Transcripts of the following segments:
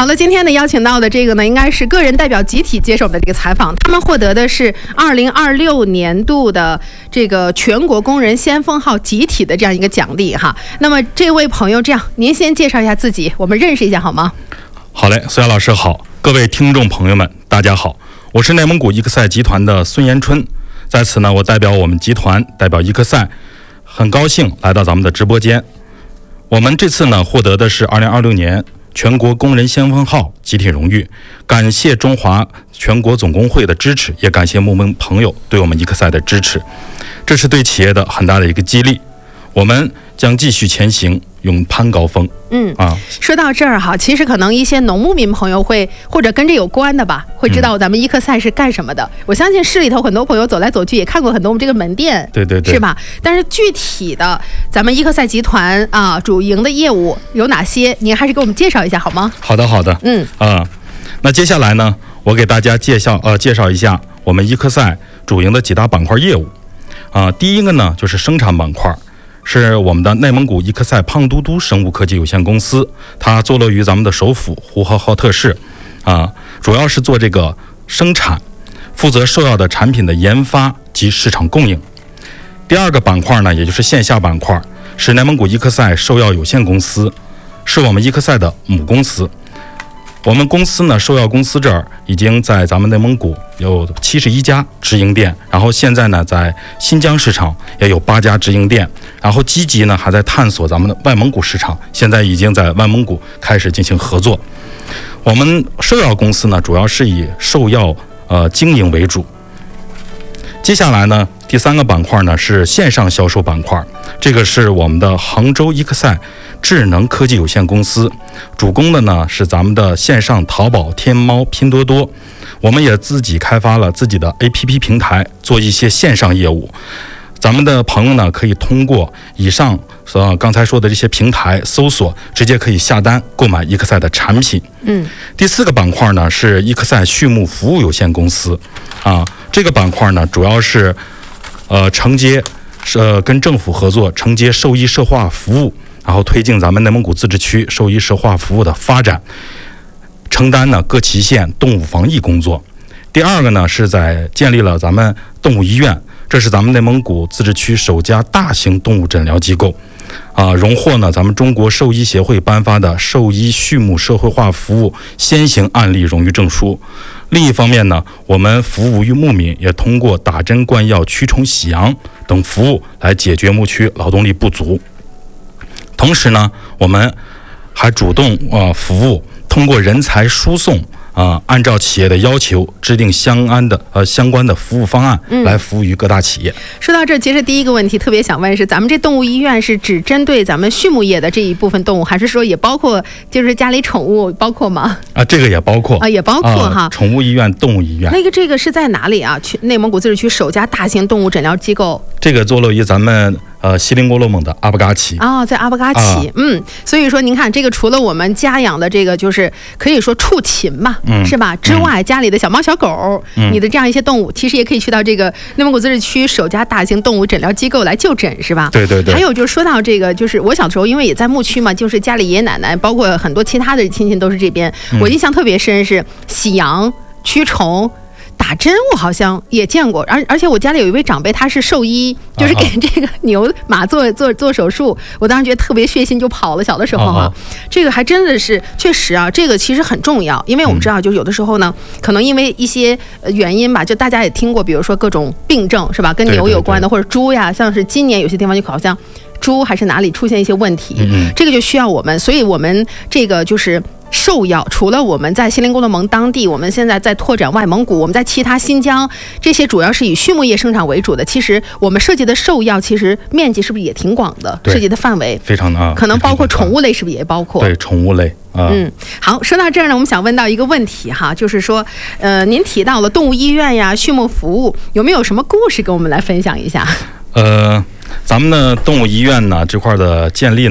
好了，今天呢邀请到的这个呢，应该是个人代表集体接受我们的这个采访，他们获得的是2026年度的这个全国工人先锋号集体的这样一个奖励哈。那么这位朋友，这样您先介绍一下自己，我们认识一下好吗？ 好嘞，孙老师好，各位听众朋友们，大家好，我是内蒙古伊克赛集团的孙延春，在此呢，我代表我们集团，代表伊克赛，很高兴来到咱们的直播间。我们这次呢获得的是2026年全国工人先锋号集体荣誉，感谢中华全国总工会的支持，也感谢我们朋友对我们伊克赛的支持，这是对企业的很大的一个激励。我们将继续前行，勇攀高峰。说到这儿哈，其实可能一些农牧民朋友会或者跟这有关的吧，会知道咱们伊克赛是干什么的。我相信市里头很多朋友走来走去也看过很多我们这个门店，对，是吧？但是具体的咱们伊克赛集团啊主营的业务有哪些？您还是给我们介绍一下好吗？好的。那接下来呢，我给大家介绍一下我们伊克赛主营的几大板块业务。第一个呢就是生产板块。是我们的内蒙古伊克赛胖嘟嘟生物科技有限公司，它坐落于咱们的首府呼和浩特市，主要是做这个生产，负责兽药的产品的研发及市场供应。第二个板块呢，也就是线下板块，是内蒙古伊克赛兽药有限公司，是我们伊克赛的母公司。我们公司呢，兽药公司这儿已经在咱们内蒙古有71家直营店，然后现在呢，在新疆市场也有8家直营店，然后积极呢还在探索咱们的外蒙古市场，现在已经在外蒙古开始进行合作。我们兽药公司呢，主要是以兽药经营为主。接下来呢，第三个板块呢是线上销售板块，这个是我们的杭州伊克赛智能科技有限公司，主攻的呢是咱们的线上淘宝、天猫、拼多多，我们也自己开发了自己的 APP 平台，做一些线上业务。咱们的朋友呢，可以通过以上刚才说的这些平台搜索，直接可以下单购买伊克赛的产品。第四个板块呢是伊克赛畜牧服务有限公司，这个板块呢主要是承接跟政府合作，承接兽医社化服务，然后推进咱们内蒙古自治区兽医社化服务的发展，承担呢各旗县动物防疫工作。第二个呢是在建立了咱们动物医院，这是咱们内蒙古自治区首家大型动物诊疗机构，荣获呢咱们中国兽医协会颁发的兽医畜牧社会化服务先行案例荣誉证书。另一方面呢，我们服务于牧民，也通过打针灌药、驱虫洗羊等服务来解决牧区劳动力不足。同时呢，我们还主动服务，通过人才输送按照企业的要求制定相关的服务方案，来服务于各大企业。 说到这，其实第一个问题特别想问是，咱们这动物医院是只针对咱们畜牧业的这一部分动物，还是说也包括就是家里宠物包括吗？ 这个也包括也包括哈。 宠物医院、动物医院。 这个是在哪里啊？内蒙古自治区首家大型动物诊疗机构。 这个坐落于咱们锡林郭勒盟的阿布嘎旗。 在阿布嘎旗。所以说您看，这个除了我们家养的这个就是可以说畜禽嘛，是吧？之外，家里的小猫小狗，你的这样一些动物，其实也可以去到这个内蒙古自治区首家大型动物诊疗机构来就诊，是吧？ 对。 还有就是说到这个，就是我小时候因为也在牧区嘛，就是家里爷爷奶奶，包括很多其他的亲戚都是这边，我印象特别深是洗羊、驱虫。打针我好像也见过，而且我家里有一位长辈，他是兽医，就是给这个牛马做手术，我当时觉得特别血腥，就跑了。小的时候哈，这个还真的是确实啊，这个其实很重要，因为我们知道，就有的时候呢，可能因为一些原因吧，就大家也听过，比如说各种病症是吧，跟牛有关的，或者猪呀，像是今年有些地方就好像猪还是哪里出现一些问题，这个就需要我们，所以我们这个就是兽药，除了我们在锡林郭勒盟当地，我们现在在拓展外蒙古，我们在其他新疆这些主要是以畜牧业生产为主的，其实我们涉及的兽药其实面积是不是也挺广的？涉及的范围非常的可能包括宠物类，是不是也包括？ 对，宠物类。 好，说到这儿呢，我们想问到一个问题哈，就是说，您提到了动物医院呀、畜牧服务，有没有什么故事跟我们来分享一下？ 咱们的动物医院呢这块的建立呢，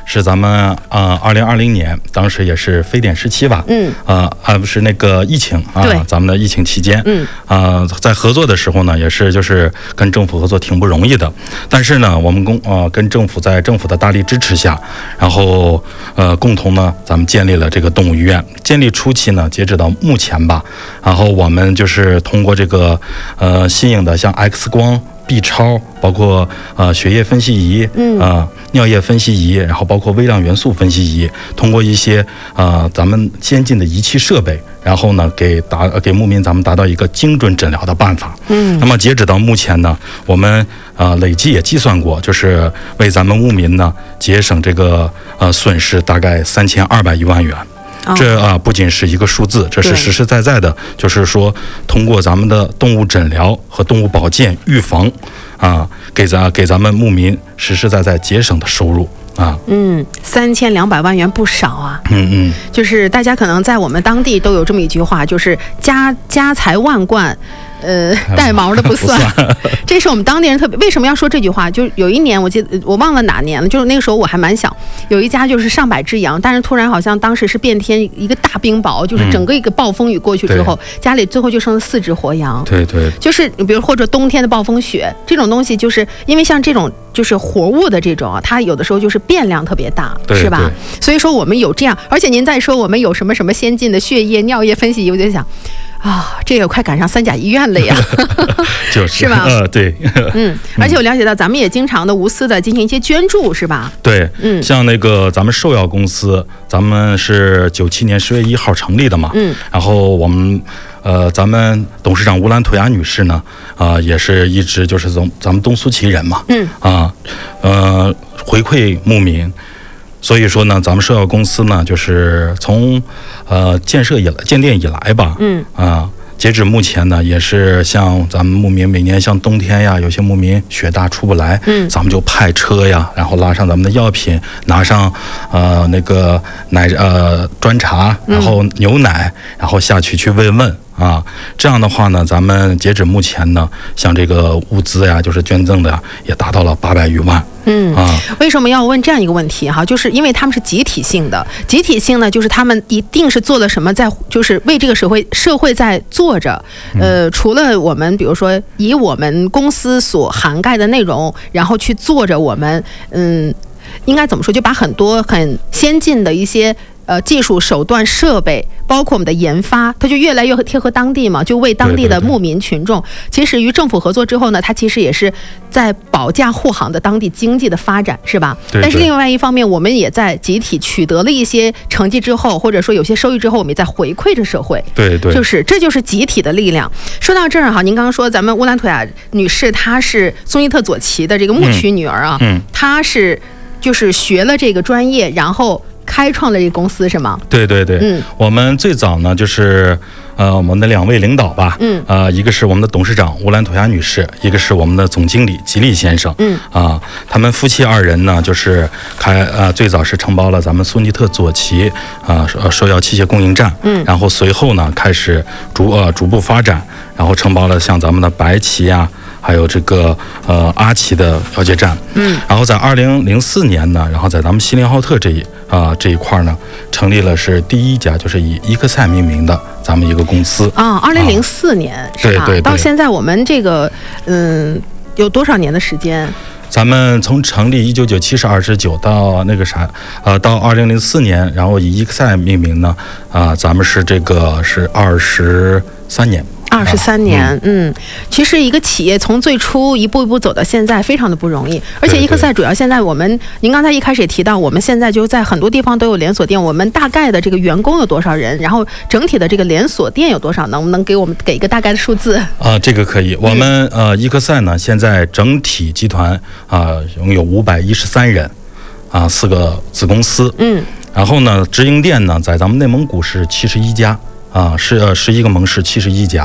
是咱们2020年，当时也是非典时期吧，不是那个疫情啊，咱们的疫情期间，在合作的时候呢，也是就是跟政府合作挺不容易的，但是呢，我们跟政府在政府的大力支持下，然后共同呢，咱们建立了这个动物医院。建立初期呢，截止到目前吧，然后我们就是通过这个新颖的像 X 光、B 超，包括血液分析仪，尿液分析仪，然后包括微量元素分析仪，通过一些咱们先进的仪器设备，然后呢给牧民咱们达到一个精准诊疗的办法。那么截止到目前呢，我们累计也计算过，就是为咱们牧民呢节省这个损失大概3200万元。这不仅是一个数字，这是实实在在的，就是说通过咱们的动物诊疗和动物保健预防给咱们牧民实实在在节省的收入 3200万元不少啊。就是大家可能在我们当地都有这么一句话，就是家财万贯，带毛的不算。这是我们当地人特别。为什么要说这句话？就有一年，我记得我忘了哪年了，就是那个时候我还蛮小，有一家就是上百只羊，但是突然好像当时是变天一个大冰雹，就是整个一个暴风雨过去之后，家里最后就剩了4只活羊。对，就是比如或者冬天的暴风雪这种东西，就是因为像这种就是活物的这种它有的时候就是变量特别大，是吧？所以说我们有这样，而且您再说我们有什么先进的血液、尿液分析仪，我就想。这个快赶上3甲医院了呀，是吧？ 对， 而且我了解到咱们也经常的无私的进行一些捐助，是吧？ 对，像那个咱们兽药公司，咱们是97年10月1号成立的嘛，然后我们咱们董事长乌兰图雅女士呢，也是一直就是咱们东苏旗人嘛，回馈牧民。所以说呢，咱们兽药公司呢，就是从建店以来吧，截止目前呢，也是像咱们牧民每年像冬天呀，有些牧民雪大出不来，咱们就派车呀，然后拉上咱们的药品，拿上那个砖茶，然后牛奶，然后下去慰问。这样的话呢，咱们截止目前呢，像这个物资呀，就是捐赠的呀，也达到了800余万。 为什么要问这样一个问题哈？就是因为他们是集体性的，集体性呢，就是他们一定是做了什么，就是为这个社会在做着。除了我们比如说以我们公司所涵盖的内容，然后去做着我们应该怎么说，就把很多很先进的一些技术手段设备，包括我们的研发，它就越来越贴合当地嘛，就为当地的牧民群众。其实与政府合作之后呢，它其实也是在保驾护航的当地经济的发展，是吧？但是另外一方面，我们也在集体取得了一些成绩之后，或者说有些收益之后，我们也在回馈着社会。这就是集体的力量。说到这儿哈，您刚刚说咱们乌兰图雅女士，她是松伊特佐旗的这个牧区女儿啊，她是就是学了这个专业，然后开创了这个公司是吗？对， 我们最早呢就是我们的2位领导吧，一个是我们的董事长乌兰图雅女士，一个是我们的总经理吉利先生，他们夫妻2人呢就是最早是承包了咱们苏尼特佐旗兽药器械供应站，然后随后呢开始逐步发展，然后承包了像咱们的白旗啊。还有这个阿奇的药界站，然后在2004年呢，然后在咱们锡林浩特这一块呢，成立了是第一家就是以伊克赛命名的咱们一个公司 2004年是吧？对，到现在我们这个有多少年的时间？ 咱们从成立1997是29到那个到2004年，然后以伊克赛命名呢，咱们是这个是23年。 23年，其实一个企业从最初一步一步走到现在，非常的不容易。而且伊克赛主要现在您刚才一开始也提到，我们现在就在很多地方都有连锁店。我们大概的这个员工有多少人？然后整体的这个连锁店有多少？能不能给我们给一个大概的数字？ 这个可以。我们伊克赛呢，现在整体集团拥有513人，4个子公司。然后呢，直营店呢，在咱们内蒙古是71家。11个盟市71家，